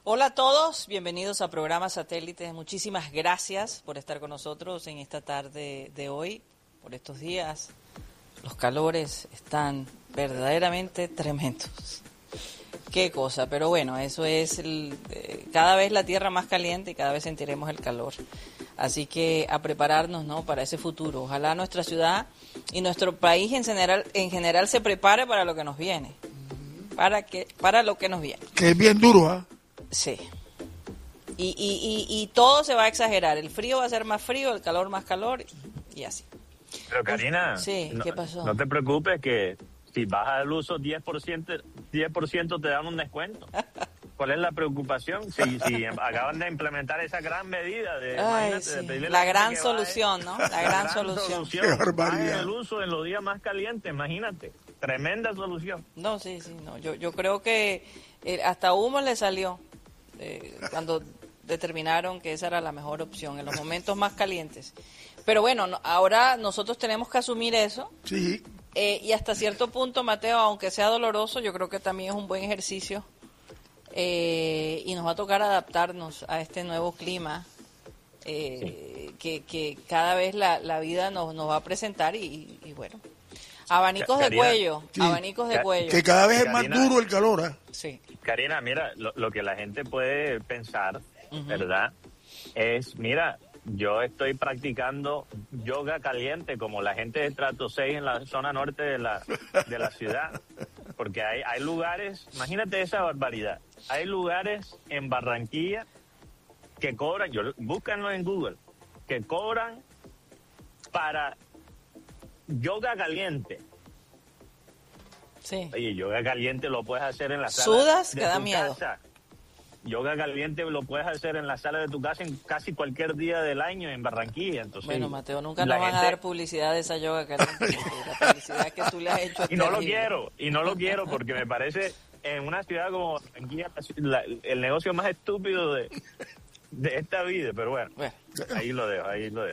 Hola a todos, bienvenidos a Programa Satélite. Muchísimas gracias por estar con nosotros en esta tarde de hoy, por estos días. Los calores están verdaderamente tremendos. Qué cosa, pero bueno, eso es cada vez la tierra más caliente y cada vez sentiremos el calor. Así que a prepararnos, ¿no?, para ese futuro. Ojalá nuestra ciudad y nuestro país en general se prepare para lo que nos viene. Para lo que nos viene. Que es bien duro, ¿ah? Sí. Y todo se va a exagerar. El frío va a ser más frío, el calor más calor y así. Pero Karina, sí, ¿qué pasó? No te preocupes que si bajas el uso 10% te dan un descuento. ¿Cuál es la preocupación? Si acaban de implementar esa gran medida de, pedirle la gran solución, ¿no? La gran solución. Qué barbaridad. El uso en los días más calientes, imagínate. Tremenda solución. No, sí, no. Yo creo que hasta humo le salió cuando determinaron que esa era la mejor opción en los momentos más calientes. Pero bueno, ahora nosotros tenemos que asumir eso. Sí. Y hasta cierto punto, Mateo, aunque sea doloroso, yo creo que también es un buen ejercicio. Y nos va a tocar adaptarnos a este nuevo clima que cada vez la vida nos va a presentar y bueno, abanicos de cuello, sí, abanicos de cuello. Que cada vez es más Karina, duro el calor, ¿eh? Sí. Karina, mira, lo que la gente puede pensar, ¿verdad? Es, mira, yo estoy practicando yoga caliente como la gente de Estrato 6 en la zona norte de la ciudad. Porque hay lugares, imagínate esa barbaridad, hay lugares en Barranquilla que cobran, búscanlo en Google, que cobran para yoga caliente. Sí. Oye, yoga caliente lo puedes hacer en la sala ¿Sudas? de Que da tu miedo. casa. Yoga caliente lo puedes hacer en la sala de tu casa en casi cualquier día del año en Barranquilla. Entonces, bueno, Mateo, nunca nos van a dar publicidad de esa yoga caliente. La publicidad que tú le has hecho. Y no lo quiero porque me parece en una ciudad como Barranquilla el negocio más estúpido de esta vida. Pero bueno, ahí lo dejo.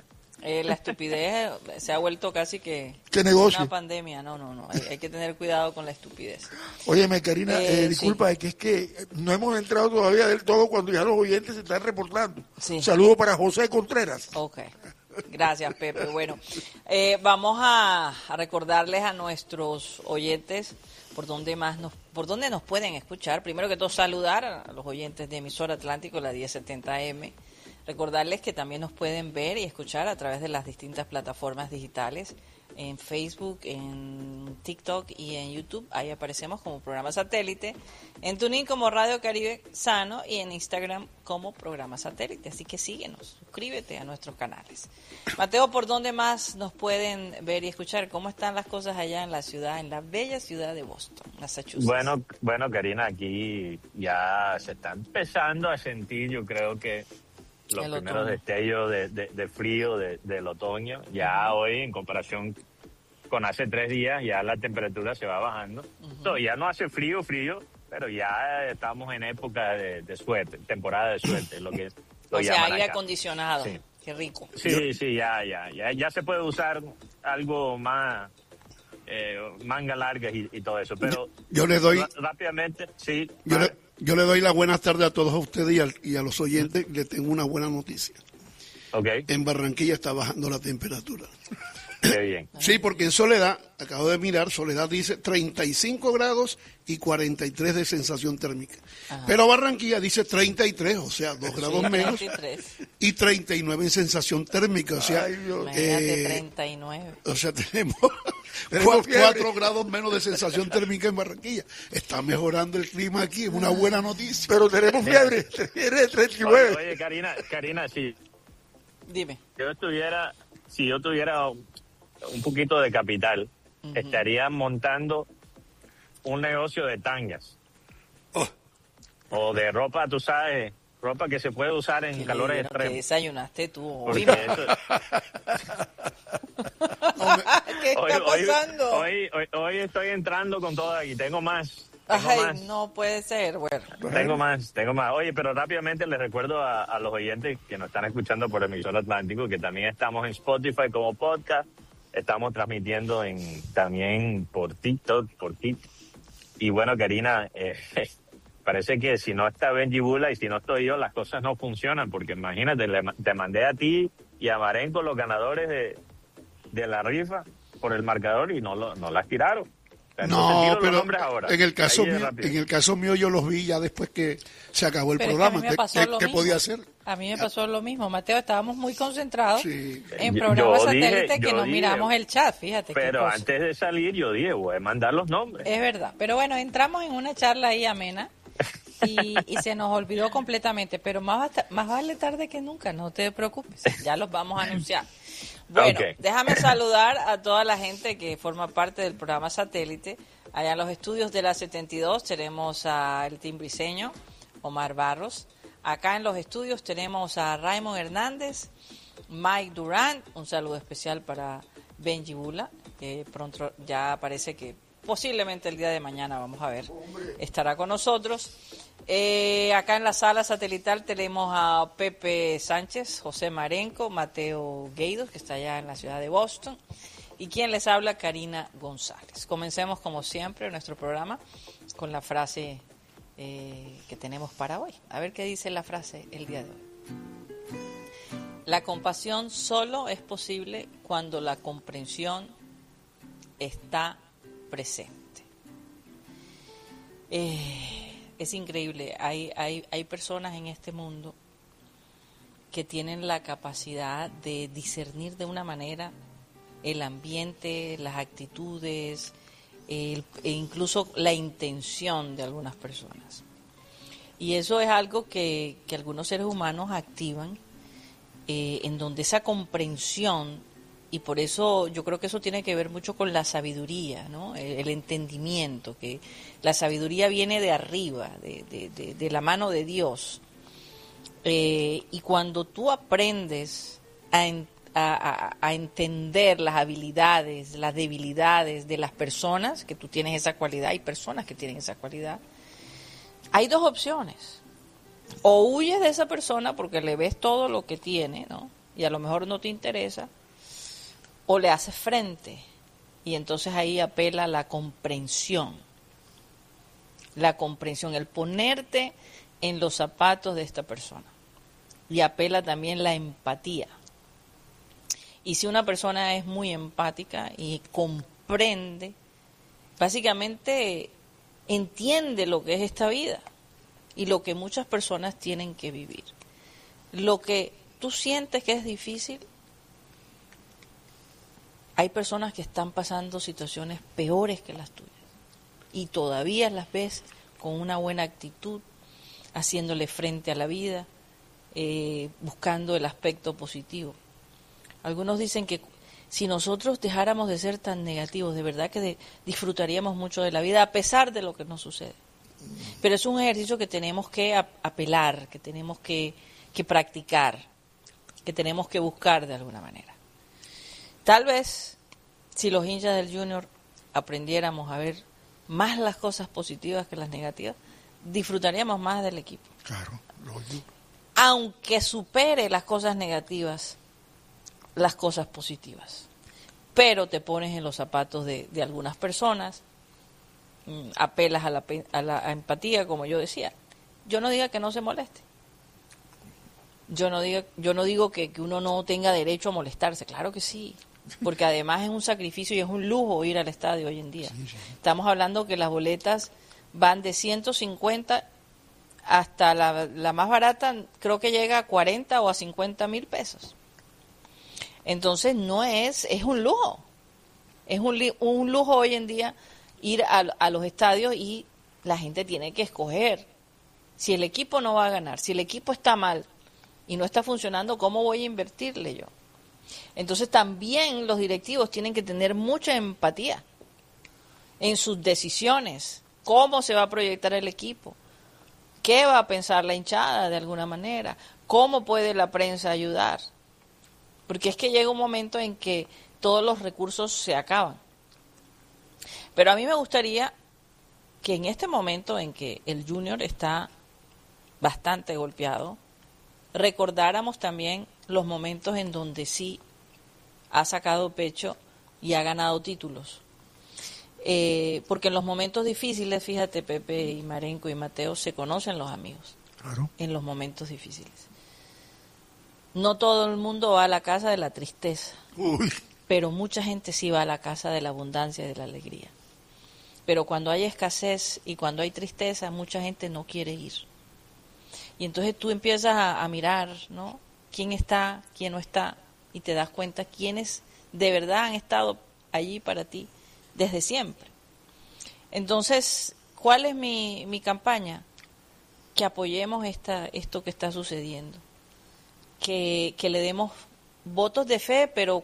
La estupidez se ha vuelto casi que ¿Qué negocio? Una pandemia. No. Hay que tener cuidado con la estupidez. Óyeme, Karina, disculpa, sí. es que no hemos entrado todavía del todo cuando ya los oyentes se están reportando. Sí. Un saludo para José Contreras. Ok. Gracias, Pepe. Bueno, vamos a recordarles a nuestros oyentes por dónde nos pueden escuchar. Primero que todo, saludar a los oyentes de Emisora Atlántico, la 1070M. Recordarles que también nos pueden ver y escuchar a través de las distintas plataformas digitales, en Facebook, en TikTok y en YouTube. Ahí aparecemos como Programa Satélite, en TuneIn como Radio Caribe Sano y en Instagram como Programa Satélite. Así que síguenos, suscríbete a nuestros canales. Mateo, ¿por dónde más nos pueden ver y escuchar? ¿Cómo están las cosas allá en la ciudad, en la bella ciudad de Boston, Massachusetts? Bueno, Karina, aquí ya se está empezando a sentir, yo creo que los primeros destellos de frío del otoño. Ya hoy, en comparación con hace 3 días, ya la temperatura se va bajando. Ya no hace frío, pero ya estamos en época de suerte, temporada de suerte, lo que o sea, aire acondicionado. Sí. Qué rico. Sí, ya se puede usar algo más, manga larga y todo eso. Pero yo le doy rápidamente, sí. Yo le doy las buenas tardes a todos ustedes y a los oyentes. Le tengo una buena noticia. Okay. En Barranquilla está bajando la temperatura. Qué bien. Sí, porque en Soledad, acabo de mirar, Soledad dice 35 grados y 43 de sensación térmica. Ajá. Pero Barranquilla dice 33, o sea, 2 grados menos. 33. Y 39 en sensación térmica, o sea... Imagínate, 39. O sea, tenemos 4 grados menos de sensación térmica en Barranquilla. Está mejorando el clima aquí, es una buena noticia. Pero tenemos fiebre de 39. Oye, Karina, sí. Dime. Si yo tuviera un poquito de capital, estaría montando un negocio de tangas. O de ropa, tú sabes, ropa que se puede usar en calores extremos. ¿Qué desayunaste tú hoy? ¿Qué está pasando? Hoy estoy entrando con todo y tengo más. No puede ser, bueno. Tengo más. Oye, pero rápidamente les recuerdo a los oyentes que nos están escuchando por Emisora Atlántico que también estamos en Spotify como podcast. Estamos transmitiendo también por TikTok, Y bueno, Karina, parece que si no está Benji Bula y si no estoy yo, las cosas no funcionan, porque imagínate, te mandé a ti y a Marenco los ganadores de la rifa por el marcador y no las tiraron. No, pero en el caso mío yo los vi ya después que se acabó el programa. ¿Qué podía hacer? A mí me pasó lo mismo, Mateo. Estábamos muy concentrados en programas satélites que no miramos el chat, fíjate. Pero antes de salir yo dije, voy a mandar los nombres. Es verdad. Pero bueno, entramos en una charla ahí amena y se nos olvidó completamente. Pero más vale tarde que nunca, no te preocupes. Ya los vamos a anunciar. Bueno, déjame saludar a toda la gente que forma parte del programa satélite. Allá en los estudios de la 72 tenemos al team briseño, Omar Barros. Acá en los estudios tenemos a Raymond Hernández, Mike Durant, un saludo especial para Benji Bula, que pronto ya parece que posiblemente el día de mañana, vamos a ver, estará con nosotros. Acá en la sala satelital tenemos a Pepe Sánchez, José Marenco, Mateo Gueidos, que está allá en la ciudad de Boston, y quien les habla, Karina González. Comencemos como siempre nuestro programa con la frase que tenemos para hoy. A ver qué dice la frase el día de hoy. La compasión solo es posible cuando la comprensión está presente. Es increíble, hay personas en este mundo que tienen la capacidad de discernir de una manera el ambiente, las actitudes, e incluso la intención de algunas personas. Y eso es algo que algunos seres humanos activan, en donde esa comprensión, y por eso yo creo que eso tiene que ver mucho con la sabiduría, ¿no? El entendimiento, que la sabiduría viene de arriba, de la mano de Dios. Y cuando tú aprendes a entender las habilidades, las debilidades de las personas, que tú tienes esa cualidad, hay personas que tienen esa cualidad, hay dos opciones. O huyes de esa persona porque le ves todo lo que tiene, ¿no? Y a lo mejor no te interesa, o le haces frente, y entonces ahí apela la comprensión, el ponerte en los zapatos de esta persona, y apela también la empatía. Y si una persona es muy empática y comprende, básicamente entiende lo que es esta vida y lo que muchas personas tienen que vivir. Lo que tú sientes que es difícil, hay personas que están pasando situaciones peores que las tuyas y todavía las ves con una buena actitud, haciéndole frente a la vida, buscando el aspecto positivo. Algunos dicen que si nosotros dejáramos de ser tan negativos, de verdad que disfrutaríamos mucho de la vida a pesar de lo que nos sucede. Pero es un ejercicio que tenemos que apelar, que tenemos que practicar, que tenemos que buscar de alguna manera. Tal vez si los hinchas del Junior aprendiéramos a ver más las cosas positivas que las negativas, disfrutaríamos más del equipo. Claro, lógico. Aunque supere las cosas negativas, las cosas positivas. Pero te pones en los zapatos de algunas personas, apelas a la empatía, como yo decía. Yo no digo que no se moleste. Yo no digo que uno no tenga derecho a molestarse, claro que sí, porque además es un sacrificio y es un lujo ir al estadio hoy en día. Sí. Estamos hablando que las boletas van de 150 hasta la más barata, creo que llega a 40 o a 50 mil pesos. Entonces es un lujo. Es un lujo hoy en día ir a los estadios y la gente tiene que escoger. Si el equipo no va a ganar, si el equipo está mal y no está funcionando, ¿cómo voy a invertirle yo? Entonces también los directivos tienen que tener mucha empatía en sus decisiones. ¿Cómo se va a proyectar el equipo? ¿Qué va a pensar la hinchada de alguna manera? ¿Cómo puede la prensa ayudar? Porque es que llega un momento en que todos los recursos se acaban. Pero a mí me gustaría que en este momento en que el Junior está bastante golpeado, recordáramos también los momentos en donde sí ha sacado pecho y ha ganado títulos. porque en los momentos difíciles, fíjate, Pepe y Marenco y Mateo, se conocen los amigos. Claro. En los momentos difíciles. No todo el mundo va a la casa de la tristeza, pero mucha gente sí va a la casa de la abundancia y de la alegría. Pero cuando hay escasez y cuando hay tristeza, mucha gente no quiere ir. Y entonces tú empiezas a mirar, ¿no? ¿Quién está, quién no está? Y te das cuenta quiénes de verdad han estado allí para ti desde siempre. Entonces, ¿cuál es mi campaña? Que apoyemos esto que está sucediendo. Que le demos votos de fe, pero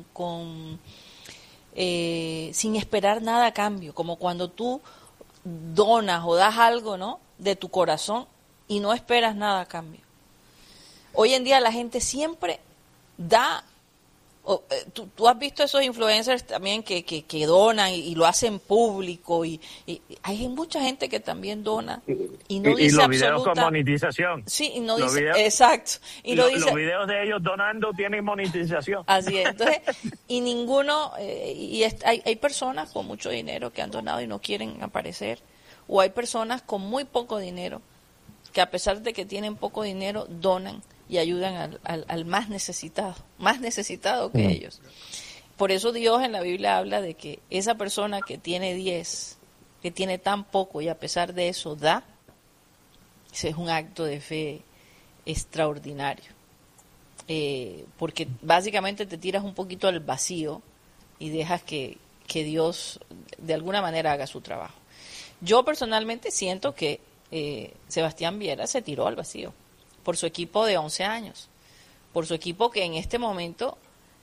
sin esperar nada a cambio, como cuando tú donas o das algo, ¿no?, de tu corazón y no esperas nada a cambio. Hoy en día la gente siempre da. Tú has visto esos influencers también que donan y lo hacen público y hay mucha gente que también dona y no dice los videos con monetización. Sí, y no dice, exacto. Y los videos de ellos donando tienen monetización. Así es. Entonces, y ninguno, hay personas con mucho dinero que han donado y no quieren aparecer, o hay personas con muy poco dinero que a pesar de que tienen poco dinero donan y ayudan al más necesitado que ellos. Por eso Dios en la Biblia habla de que esa persona que tiene 10, que tiene tan poco y a pesar de eso da, ese es un acto de fe extraordinario. Porque básicamente te tiras un poquito al vacío y dejas que Dios de alguna manera haga su trabajo. Yo personalmente siento que Sebastián Viera se tiró al vacío por su equipo de 11 años, por su equipo que en este momento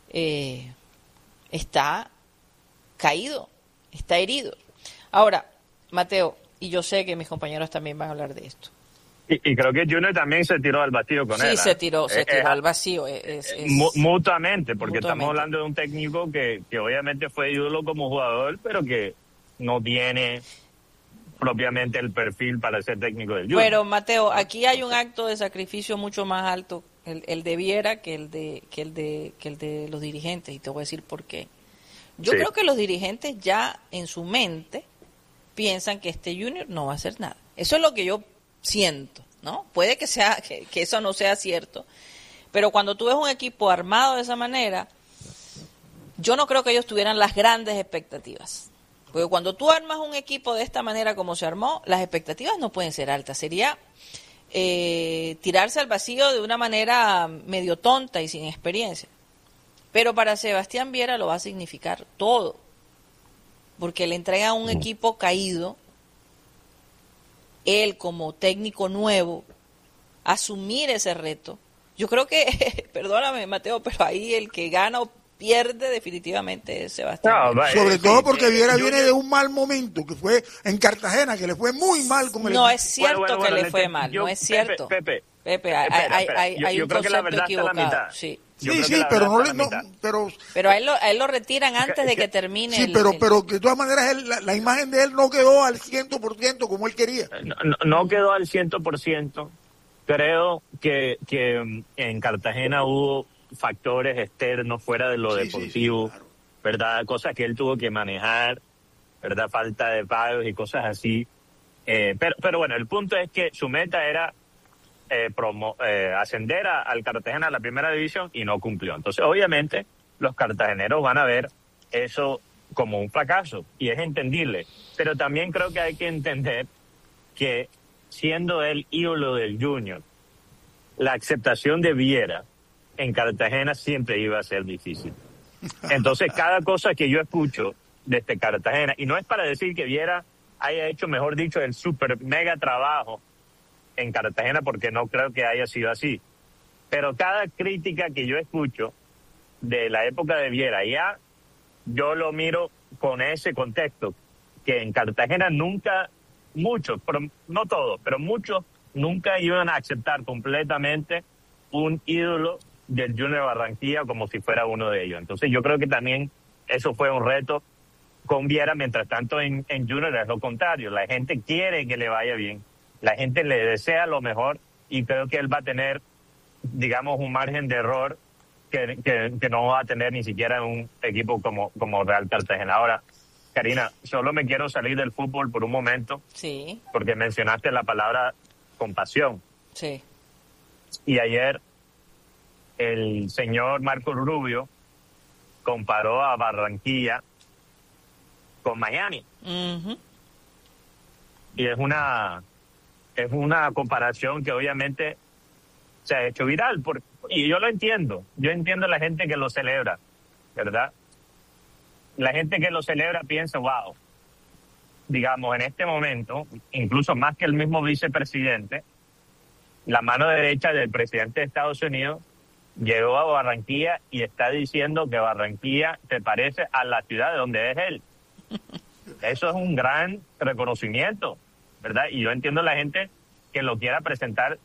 está caído, está herido. Ahora, Mateo, y yo sé que mis compañeros también van a hablar de esto. Y creo que Junior también se tiró al vacío con él. Sí, se tiró al vacío. Mutuamente, porque estamos hablando de un técnico que obviamente fue ídolo como jugador, pero que no tiene propiamente el perfil para ser técnico del Junior. Pero Mateo, aquí hay un acto de sacrificio mucho más alto, el de Viera, que el de los dirigentes, y te voy a decir por qué. Yo creo que los dirigentes ya en su mente piensan que este Junior no va a hacer nada. Eso es lo que yo siento, ¿no? Puede que eso no sea cierto, pero cuando tú ves un equipo armado de esa manera, yo no creo que ellos tuvieran las grandes expectativas. Porque cuando tú armas un equipo de esta manera como se armó, las expectativas no pueden ser altas. Sería tirarse al vacío de una manera medio tonta y sin experiencia. Pero para Sebastián Viera lo va a significar todo. Porque le entrega un equipo caído, él como técnico nuevo, asumir ese reto. Yo creo que, perdóname Mateo, pero ahí el que gana o pierde definitivamente Sebastián. Sobre todo porque Viera viene de un mal momento, que fue en Cartagena, que le fue muy mal con el No es cierto que le fue mal, no es cierto. Pepe, hay un concepto equivocado. Sí, pero pero a él lo retiran antes de que termine. Sí, pero de todas maneras la imagen de él no quedó al 100% como él quería. No quedó al 100%. Creo que en Cartagena hubo factores externos fuera de lo deportivo, claro, ¿verdad? Cosas que él tuvo que manejar, ¿verdad? Falta de pagos y cosas así. Pero bueno, el punto es que su meta era ascender al Cartagena a la primera división y no cumplió. Entonces, obviamente, los cartageneros van a ver eso como un fracaso y es entendible. Pero también creo que hay que entender que siendo el ídolo del Junior, la aceptación de Viera en Cartagena siempre iba a ser difícil. Entonces, cada cosa que yo escucho desde Cartagena, y no es para decir que Viera haya hecho, mejor dicho, el super mega trabajo en Cartagena, porque no creo que haya sido así, pero cada crítica que yo escucho de la época de Viera, ya yo lo miro con ese contexto, que en Cartagena nunca, muchos, no todos, pero muchos nunca iban a aceptar completamente un ídolo del Junior Barranquilla como si fuera uno de ellos. Entonces yo creo que también eso fue un reto con Viera. Mientras tanto en Junior es lo contrario, la gente quiere que le vaya bien, la gente le desea lo mejor y creo que él va a tener, digamos, un margen de error que no va a tener ni siquiera un equipo como Real Cartagena. Ahora, Karina, solo me quiero salir del fútbol por un momento. Sí. Porque mencionaste la palabra compasión. Sí. Y ayer el señor Marco Rubio comparó a Barranquilla con Miami. Uh-huh. Y es una comparación que obviamente se ha hecho viral. Y yo lo entiendo. Yo entiendo a la gente que lo celebra, ¿verdad? La gente que lo celebra piensa, wow, digamos, en este momento, incluso más que el mismo vicepresidente, la mano derecha del presidente de Estados Unidos llegó a Barranquilla y está diciendo que Barranquilla se parece a la ciudad de donde es él. Eso es un gran reconocimiento, ¿verdad? Y yo entiendo a la gente que lo quiera presentar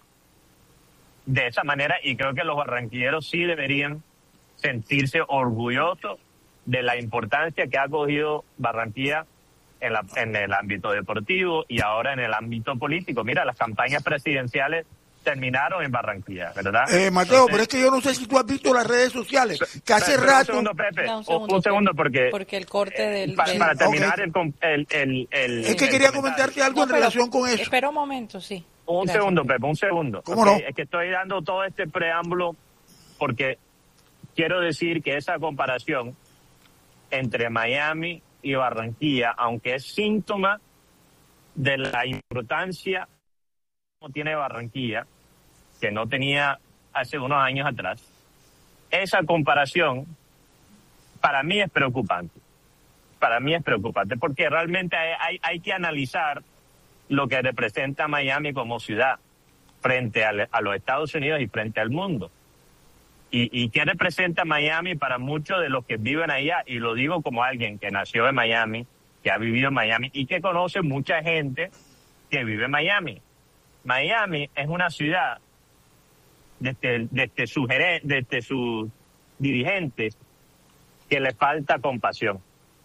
de esa manera, y creo que los barranquilleros sí deberían sentirse orgullosos de la importancia que ha cogido Barranquilla en el ámbito deportivo y ahora en el ámbito político. Mira, las campañas presidenciales terminaron en Barranquilla, ¿verdad? Mateo, entonces, pero es que yo no sé si tú has visto las redes sociales, que hace rato... Un segundo, Pepe, un segundo, porque el corte del... Para terminar el es que quería comentarte algo en relación con eso. Espera un momento, sí. Un segundo, Pepe, un segundo. ¿Cómo no? Es que estoy dando todo este preámbulo porque quiero decir que esa comparación entre Miami y Barranquilla, aunque es síntoma de la importancia que tiene Barranquilla, que no tenía hace unos años atrás, esa comparación para mí es preocupante. Para mí es preocupante porque realmente hay que analizar lo que representa Miami como ciudad frente a los Estados Unidos y frente al mundo. ¿Y qué representa Miami para muchos de los que viven allá? Y lo digo como alguien que nació en Miami, que ha vivido en Miami y que conoce mucha gente que vive en Miami. Miami es una ciudad, desde sus dirigentes, que le falta compasión.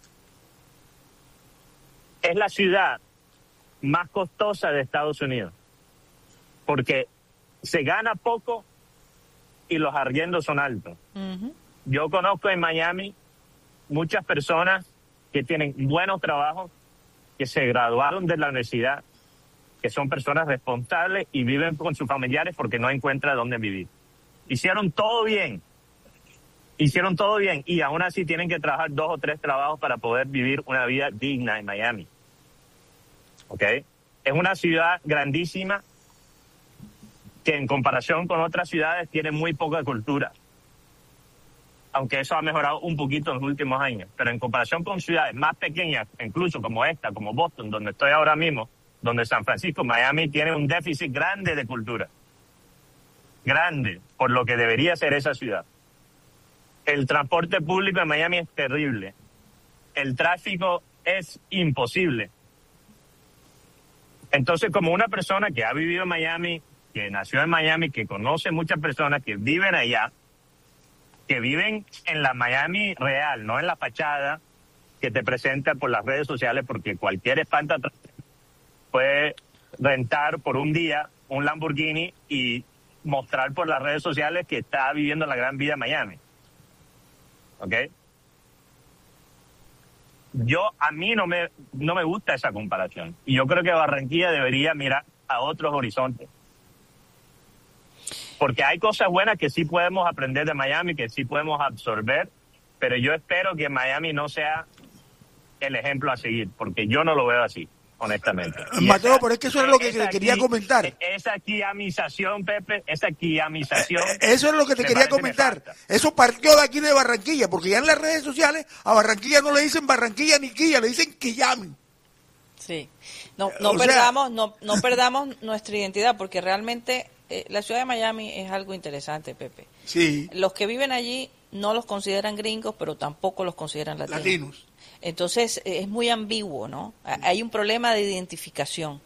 Es la ciudad más costosa de Estados Unidos, porque se gana poco y los arriendos son altos. Uh-huh. Yo conozco en Miami muchas personas que tienen buenos trabajos, que se graduaron de la universidad, que son personas responsables y viven con sus familiares porque no encuentran dónde vivir. Hicieron todo bien y aún así tienen que trabajar 2 o 3 trabajos para poder vivir una vida digna en Miami. ¿Ok? Es una ciudad grandísima que en comparación con otras ciudades tiene muy poca cultura. Aunque eso ha mejorado un poquito en los últimos años. Pero en comparación con ciudades más pequeñas, incluso como esta, como Boston, donde estoy ahora mismo, donde San Francisco, Miami tiene un déficit grande de cultura. Grande, por lo que debería ser esa ciudad. El transporte público en Miami es terrible. El tráfico es imposible. Entonces, como una persona que ha vivido en Miami, que nació en Miami, que conoce muchas personas que viven allá, que viven en la Miami real, no en la fachada que te presenta por las redes sociales, porque cualquier espanta puede rentar por un día un Lamborghini y mostrar por las redes sociales que está viviendo la gran vida en Miami. ¿Ok? A mí no me gusta esa comparación. Y yo creo que Barranquilla debería mirar a otros horizontes. Porque hay cosas buenas que sí podemos aprender de Miami, que sí podemos absorber, pero yo espero que Miami no sea el ejemplo a seguir, porque yo no lo veo así, honestamente. Mateo, pero es que eso es lo que te quería comentar. Esa quiamización, Pepe, esa quiamización. Eso es lo que te quería comentar. Eso partió de aquí de Barranquilla, porque ya en las redes sociales a Barranquilla no le dicen Barranquilla ni Quilla, le dicen Quillami. Sí. No perdamos nuestra identidad, porque realmente la ciudad de Miami es algo interesante, Pepe. Sí. Los que viven allí no los consideran gringos, pero tampoco los consideran latinos. Entonces es muy ambiguo, ¿no? Hay un problema de identificación.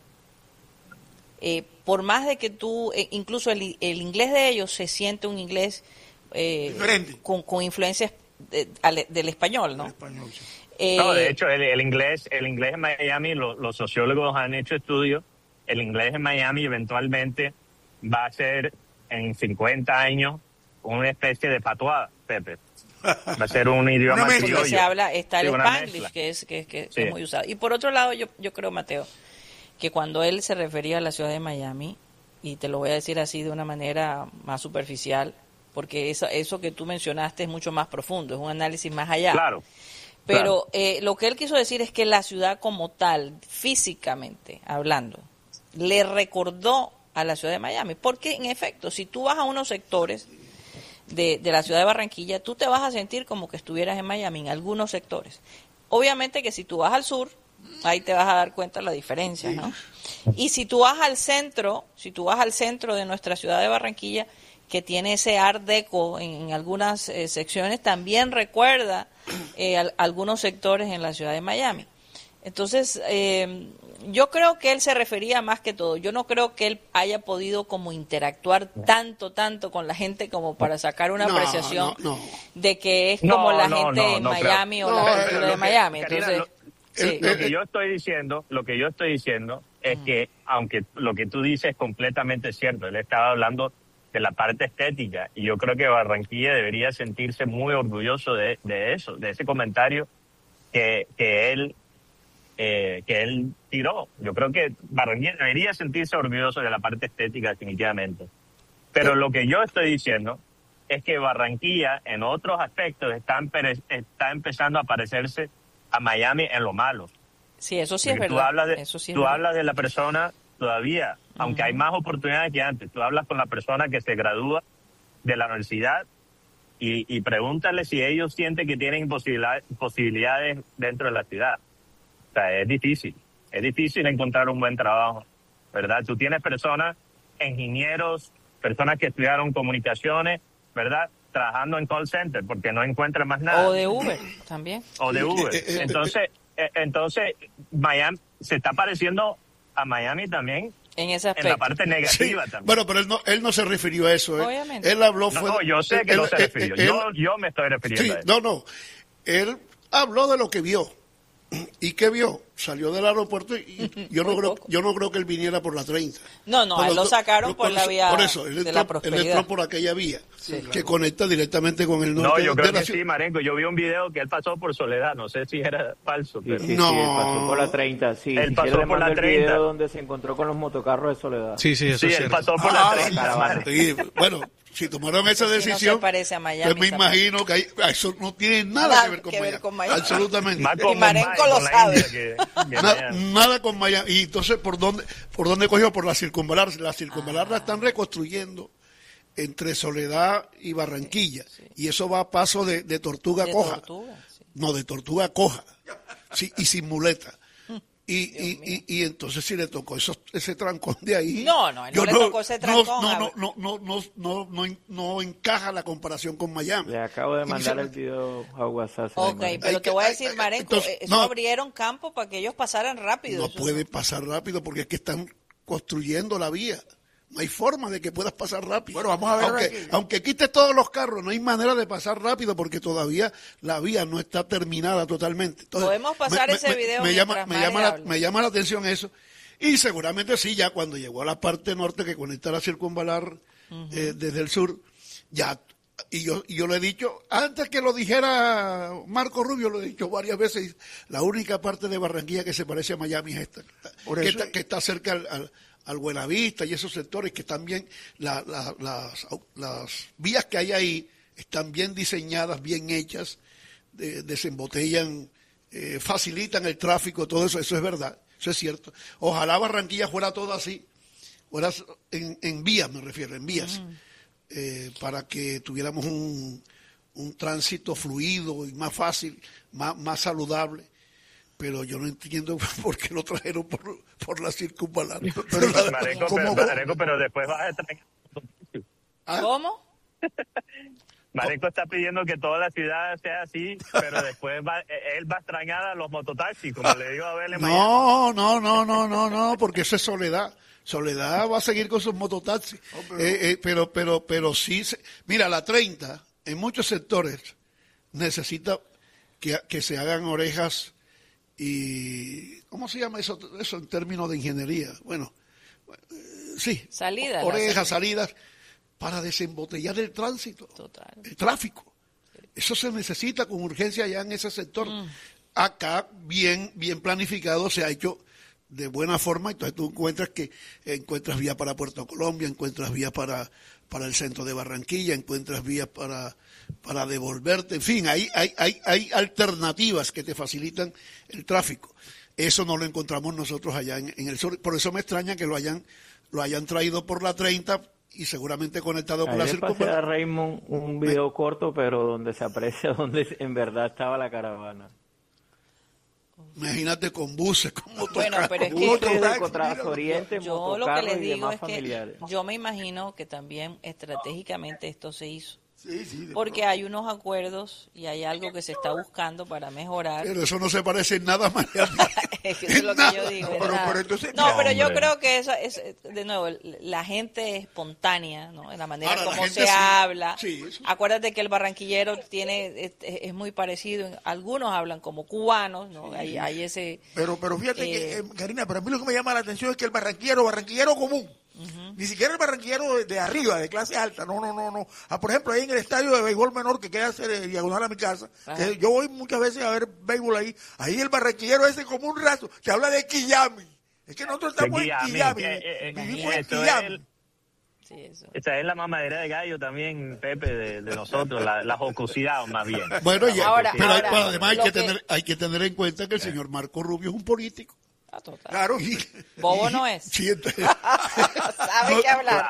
Por más de que tú, incluso el inglés de ellos se siente un inglés con influencias del español, ¿no? El español, sí. No, de hecho, el inglés en Miami, los sociólogos han hecho estudios, el inglés en Miami eventualmente va a ser en 50 años una especie de patuada, Pepe. Va a ser un idioma criollo. Se habla, está el Sí, una Spanglish, mezcla. que Sí. es muy usado. Y por otro lado, yo creo, Mateo, que cuando él se refería a la ciudad de Miami, y te lo voy a decir así de una manera más superficial, porque eso que tú mencionaste es mucho más profundo, es un análisis más allá. Claro. Pero lo que él quiso decir es que la ciudad como tal, físicamente hablando, le recordó a la ciudad de Miami. Porque, en efecto, si tú vas a unos sectores de la ciudad de Barranquilla, tú te vas a sentir como que estuvieras en Miami, en algunos sectores. Obviamente que si tú vas al sur, ahí te vas a dar cuenta de la diferencia, ¿no? Y si tú vas al centro de nuestra ciudad de Barranquilla, que tiene ese art deco en algunas secciones, también recuerda algunos sectores en la ciudad de Miami. Entonces, yo creo que él se refería más que todo. Yo no creo que él haya podido como interactuar tanto con la gente como para sacar una apreciación de que es como la gente en Miami o la cultura de Miami. Entonces, lo que yo estoy diciendo es que, aunque lo que tú dices es completamente cierto, él estaba hablando de la parte estética, y yo creo que Barranquilla debería sentirse muy orgulloso de eso, de ese comentario que él tiró. Yo creo que Barranquilla debería sentirse orgulloso de la parte estética, definitivamente. Pero lo que yo estoy diciendo es que Barranquilla, en otros aspectos, está empezando a parecerse a Miami en lo malo. Sí, eso sí es porque verdad. Tú hablas de la persona todavía, aunque hay más oportunidades que antes. Tú hablas con la persona que se gradúa de la universidad y pregúntale si ellos sienten que tienen posibilidades dentro de la ciudad. O sea, es difícil encontrar un buen trabajo, ¿verdad? Tú tienes personas, ingenieros, personas que estudiaron comunicaciones, ¿verdad? Trabajando en call center porque no encuentran más nada. O de Uber también. O de Uber. Entonces Miami se está pareciendo a Miami también en ese aspecto. En la parte negativa también. Bueno, pero él no se refirió a eso. Obviamente. Él habló... yo sé que no se refirió. Yo me estoy refiriendo a eso. No. Él habló de lo que vio. ¿Y qué vio? Salió del aeropuerto y yo no creo que él viniera por la 30. No, él lo sacaron por la vía por eso, él entró por aquella vía que conecta directamente con el norte. No, yo creo que sí, Marenco. Yo vi un video que él pasó por Soledad. No sé si era falso. Pero... Sí, él pasó por la 30. Sí, él pasó por la 30. El video donde se encontró con los motocarros de Soledad. Sí, él pasó por la 30. Sí, bueno, si tomaron esa decisión, no parece a Miami, pues me imagino que eso no tiene nada que ver con Miami. Absolutamente. Y Marenco lo sabe. Nada con Miami. Y entonces, ¿por dónde cogió? Por la circunvalar. La circunvalar la están reconstruyendo entre Soledad y Barranquilla. Sí. Y eso va a paso de Tortuga Coja. No, de Tortuga Coja. Sí, y sin muleta. Y entonces si le tocó ese trancón de ahí. No le tocó ese trancón. No encaja la comparación con Miami. Le acabo de mandar el video a WhatsApp. Ok, pero te voy a decir, Marenco, eso abrieron campo para que ellos pasaran rápido. No puede pasar rápido porque es que están construyendo la vía. No hay forma de que puedas pasar rápido. Bueno, vamos a ver. Aunque quites todos los carros, no hay manera de pasar rápido porque todavía la vía no está terminada totalmente. Entonces, podemos pasar ese video. Me llama la atención eso. Y seguramente sí, ya cuando llegó a la parte norte que conecta la circunvalar desde el sur, ya. Y yo lo he dicho, antes que lo dijera Marco Rubio, lo he dicho varias veces, la única parte de Barranquilla que se parece a Miami es esta, que está cerca al Buenavista y esos sectores que también las vías que hay ahí están bien diseñadas, bien hechas, desembotellan, facilitan el tráfico, todo eso es verdad, eso es cierto. Ojalá Barranquilla fuera todo así, fuera en vías, me refiero, en vías, para que tuviéramos un tránsito fluido y más fácil, más saludable. Pero yo no entiendo por qué lo trajeron por la circunvalar. Marenco, pero después vas a extrañar. ¿Cómo? Marenco está pidiendo que toda la ciudad sea así, pero después él va a extrañar a los mototaxis, como le digo a Abel en Miami. No, porque eso es Soledad. Soledad va a seguir con sus mototaxis. Pero sí, mira, la 30, en muchos sectores, necesita que se hagan orejas. Y ¿cómo se llama eso en términos de ingeniería? Bueno, sí, salidas, orejas, salidas para desembotellar el tránsito, el tráfico. Eso se necesita con urgencia allá en ese sector. Acá, bien planificado, se ha hecho de buena forma. Entonces tú encuentras vía para Puerto Colombia, encuentras vía para el centro de Barranquilla, encuentras vías para devolverte. En fin, hay alternativas que te facilitan el tráfico. Eso no lo encontramos nosotros allá en el sur. Por eso me extraña que lo hayan traído por la 30 y seguramente conectado con la circunvalación. A Raymond un video corto, pero donde se aprecia donde en verdad estaba la caravana. Imagínate con buses, con Bueno, pero es que yo lo que les digo es que yo me imagino que también estratégicamente esto se hizo. Porque hay unos acuerdos y hay algo que se está buscando para mejorar. Pero eso no se parece en nada más. Eso es lo que yo digo. Pero yo creo que eso es, de nuevo, la gente es espontánea, ¿no? En la manera como se habla. Sí. Acuérdate que el barranquillero es muy parecido. Algunos hablan como cubanos, ¿no? Hay ese. Pero fíjate que, Karina, pero a mí lo que me llama la atención es que el barranquillero común. Ni siquiera el barranquillero de arriba, de clase alta, no. Por ejemplo, ahí en el estadio de béisbol menor que queda diagonal a mi casa, que yo voy muchas veces a ver béisbol ahí el barranquillero ese como un raso, que habla de Quillami. Es que nosotros estamos en Quillami, vivimos en Quillami. Esa es la mamadera de gallo también, Pepe, de nosotros, la jocosidad más bien. Bueno, pero además hay que tener en cuenta que el señor Marco Rubio es un político. Total. Claro. Bobo no es. Sí, Sabe qué hablar.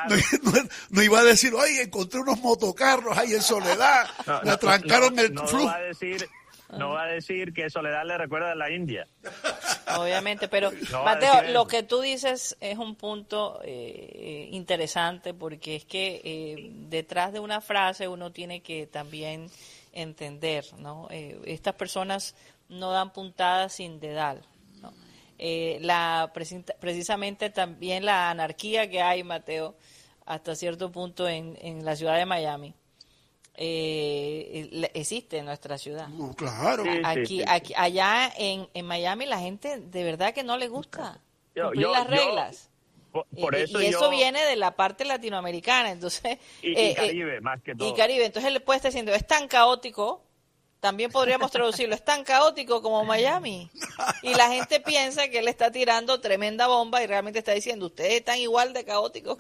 No iba a decir, oye, encontré unos motocarros ahí en Soledad, le trancaron el flujo. No va a decir que Soledad le recuerda a la India. Obviamente, pero Mateo, lo que tú dices es un punto interesante, porque es que detrás de una frase uno tiene que también entender, ¿no? Estas personas no dan puntadas sin dedal. Precisamente también la anarquía que hay, Mateo, hasta cierto punto en la ciudad de Miami, existe en nuestra ciudad. Claro. Allá en Miami la gente de verdad que no le gusta cumplir las reglas. Por eso eso viene de la parte latinoamericana, entonces y Caribe más que todo. Y Caribe, entonces le puede estar diciendo, es tan caótico. También podríamos traducirlo, es tan caótico como Miami. Y la gente piensa que él está tirando tremenda bomba y realmente está diciendo, ustedes están igual de caóticos.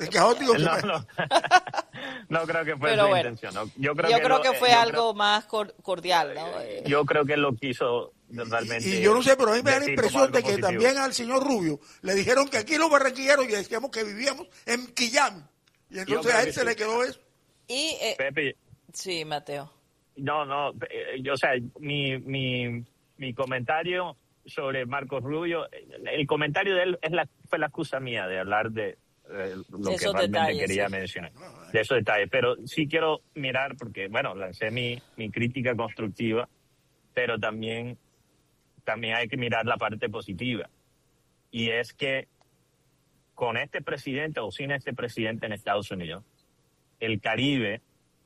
No creo que fue su intención. ¿No? Yo creo que fue algo más cordial, ¿no? Yo creo que él lo quiso realmente. Y yo no sé, pero a mí me da la impresión de que también al señor Rubio le dijeron que aquí los barranquilleros y decíamos que vivíamos en Quillami. Y entonces a él se le quedó eso. Y, Pepe. Sí, Mateo. No, o sea, mi comentario sobre Marcos Rubio, el comentario de él fue la excusa mía de hablar de lo que realmente quería mencionar, de esos detalles. Pero sí quiero mirar, porque, bueno, lancé mi crítica constructiva, pero también hay que mirar la parte positiva. Y es que con este presidente o sin este presidente en Estados Unidos, el Caribe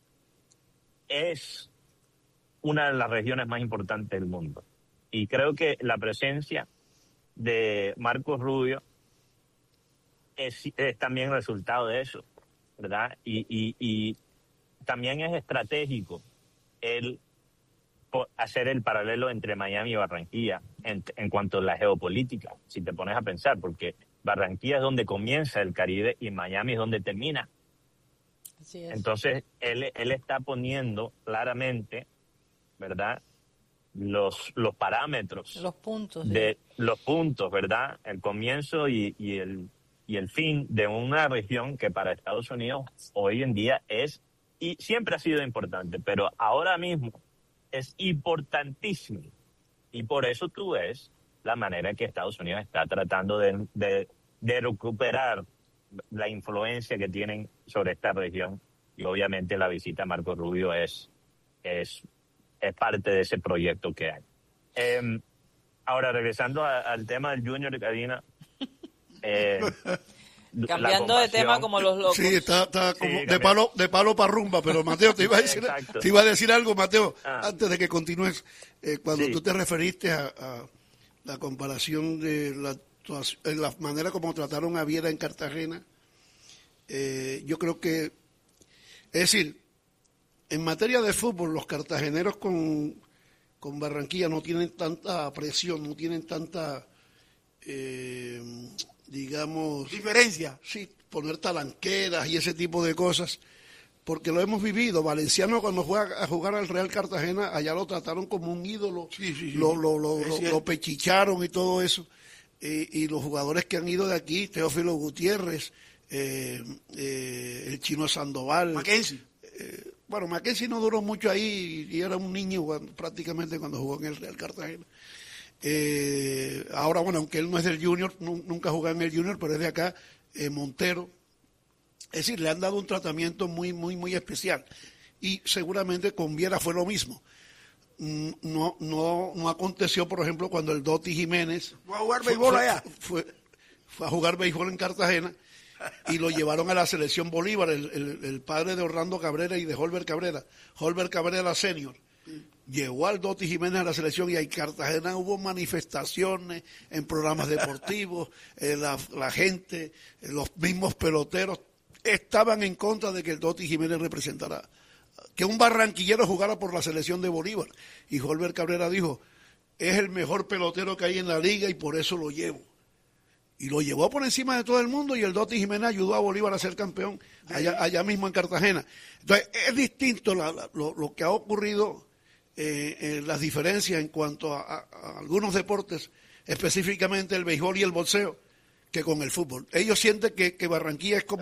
es una de las regiones más importantes del mundo. Y creo que la presencia de Marcos Rubio es también resultado de eso, ¿verdad? Y también es estratégico el hacer el paralelo entre Miami y Barranquilla en cuanto a la geopolítica, si te pones a pensar, porque Barranquilla es donde comienza el Caribe y Miami es donde termina. Así es. Entonces, él está poniendo claramente, ¿verdad?, los parámetros, los puntos, los puntos, ¿verdad?, el comienzo y el fin de una región que para Estados Unidos hoy en día es, y siempre ha sido importante, pero ahora mismo es importantísimo. Y por eso tú ves la manera en que Estados Unidos está tratando de recuperar la influencia que tienen sobre esta región. Y obviamente la visita a Marco Rubio es parte de ese proyecto que hay. Ahora, regresando al tema del Junior, Karina. Cambiando de tema como los locos. Sí, está como de palo para rumba, pero Mateo, te iba a decir algo, Mateo, antes de que continúes. Cuando tú te referiste a la comparación de la manera como trataron a Viera en Cartagena, yo creo que, es decir, en materia de fútbol, los cartageneros con Barranquilla no tienen tanta presión, no tienen tanta, digamos... diferencia. Sí, poner talanqueras y ese tipo de cosas, porque lo hemos vivido. Valenciano cuando fue a jugar al Real Cartagena, allá lo trataron como un ídolo, sí. Lo pechicharon y todo eso. Y los jugadores que han ido de aquí, Teófilo Gutiérrez, el Chino Sandoval. Mackenzie. Bueno, Mackenzie no duró mucho ahí y era un niño prácticamente cuando jugó en el Real Cartagena. Ahora, bueno, aunque él no es del Junior, nunca jugó en el Junior, pero es de acá, Montero. Es decir, le han dado un tratamiento muy especial. Y seguramente con Viera fue lo mismo. No aconteció, por ejemplo, cuando el Doti Jiménez fue a jugar béisbol allá. Fue a jugar béisbol en Cartagena y lo llevaron a la selección Bolívar, el padre de Orlando Cabrera y de Holbert Cabrera senior. Llegó al Doti Jiménez a la selección y en Cartagena hubo manifestaciones en programas deportivos, la gente, los mismos peloteros estaban en contra de que el Doti Jiménez representara, que un barranquillero jugara por la selección de Bolívar. Y Holbert Cabrera dijo, es el mejor pelotero que hay en la liga y por eso lo llevo. Y lo llevó por encima de todo el mundo y el Doti Jiménez ayudó a Bolívar a ser campeón allá mismo en Cartagena. Entonces, es distinto lo que ha ocurrido, las diferencias en cuanto a algunos deportes, específicamente el béisbol y el boxeo, que con el fútbol. Ellos sienten que Barranquilla es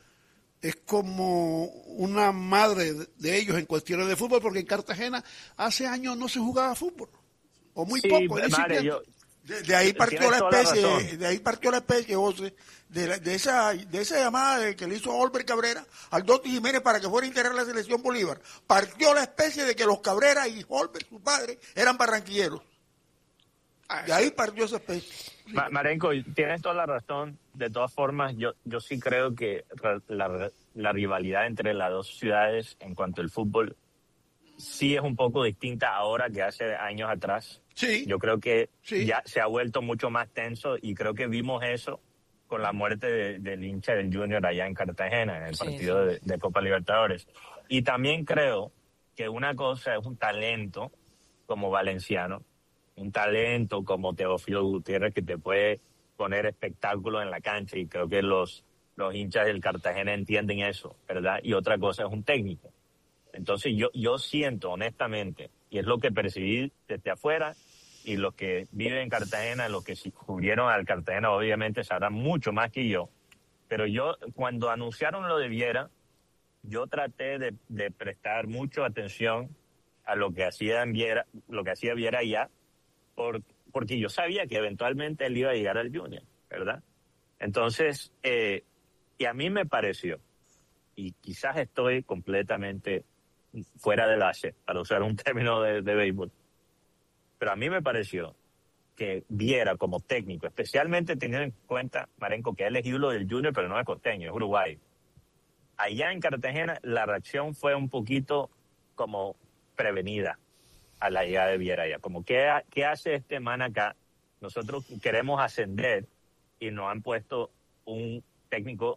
como una madre de ellos en cuestiones de fútbol, porque en Cartagena hace años no se jugaba fútbol, o muy poco. De ahí partió la especie, José, de esa llamada que le hizo Holbert Cabrera al Doti Jiménez para que fuera a integrar la selección Bolívar. Partió la especie de que los Cabrera y Holbert, su padre, eran barranquilleros. De ahí partió esa especie. Marenco, tienes toda la razón. De todas formas, yo sí creo que la rivalidad entre las dos ciudades en cuanto al fútbol sí es un poco distinta ahora que hace años atrás. Sí. Yo creo que ya se ha vuelto mucho más tenso y creo que vimos eso con la muerte del hincha del Junior allá en Cartagena, en el partido de Copa Libertadores. Y también creo que una cosa es un talento como Valenciano, un talento como Teófilo Gutiérrez que te puede poner espectáculo en la cancha, y creo que los hinchas del Cartagena entienden eso, ¿verdad? Y otra cosa es un técnico. Entonces yo siento honestamente, y es lo que percibí desde afuera, y los que viven en Cartagena, los que cubrieron al Cartagena obviamente sabrán mucho más que yo, pero yo cuando anunciaron lo de Viera, yo traté de prestar mucha atención a lo que hacía Viera allá, porque yo sabía que eventualmente él iba a llegar al Junior, ¿verdad? Entonces, y a mí me pareció, y quizás estoy completamente fuera del ace, para usar un término de béisbol, pero a mí me pareció que Viera como técnico, especialmente teniendo en cuenta, Marenco, que él es ídolo del Junior, pero no es costeño, es uruguayo. Allá en Cartagena la reacción fue un poquito como prevenida a la llegada de Viera allá. Como, ¿qué hace este man acá? Nosotros queremos ascender y nos han puesto un técnico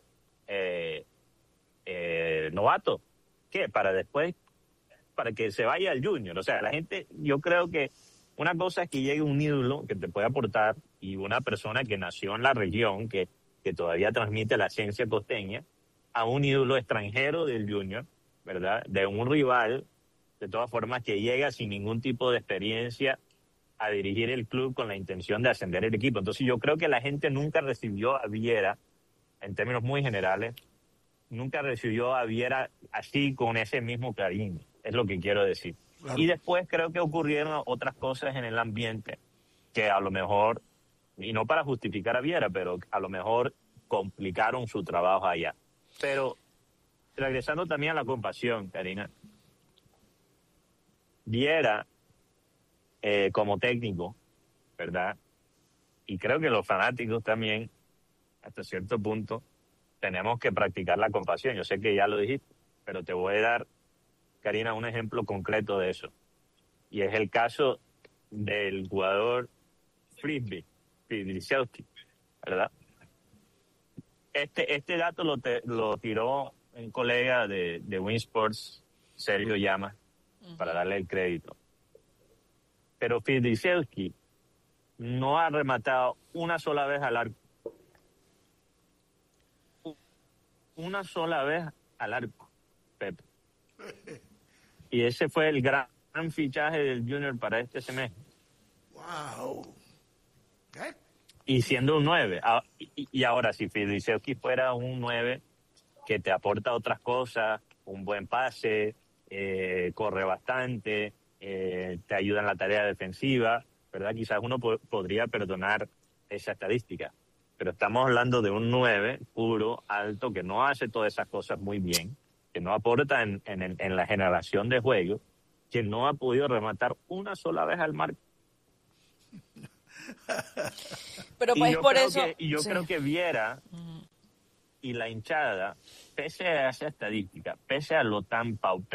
novato. ¿Qué? Para que se vaya al Junior. O sea, la gente, yo creo que una cosa es que llegue un ídolo que te puede aportar y una persona que nació en la región, que todavía transmite la ciencia costeña, a un ídolo extranjero del Junior, ¿verdad? De un rival, de todas formas, que llega sin ningún tipo de experiencia a dirigir el club con la intención de ascender el equipo. Entonces yo creo que la gente nunca recibió a Viera, en términos muy generales, nunca recibió a Viera así con ese mismo cariño, es lo que quiero decir. Claro. Y después creo que ocurrieron otras cosas en el ambiente que a lo mejor, y no para justificar a Viera, pero a lo mejor complicaron su trabajo allá. Pero regresando también a la compasión, Karina, Viera como técnico, ¿verdad? Y creo que los fanáticos también, hasta cierto punto, tenemos que practicar la compasión. Yo sé que ya lo dijiste, pero te voy a dar, Karina, un ejemplo concreto de eso. Y es el caso del jugador Frisbee, ¿verdad? Este dato lo tiró un colega de Win Sports Sergio Llamas, para darle el crédito. Pero Fidriziewski no ha rematado una sola vez al arco. Una sola vez al arco, Pepe. Y ese fue el gran fichaje del Junior para este semestre. ¡Wow! ¿Qué? Y siendo un 9. Y ahora, si Fidriziewski fuera un 9 que te aporta otras cosas, un buen pase, corre bastante, te ayuda en la tarea defensiva, ¿verdad? Quizás uno podría perdonar esa estadística. Pero estamos hablando de un 9 puro, alto, que no hace todas esas cosas muy bien, que no aporta en la generación de juego, que no ha podido rematar una sola vez al marco. Pero pues por eso... Yo creo que Viera y la hinchada, pese a esa estadística, pese a lo tan paupérrimo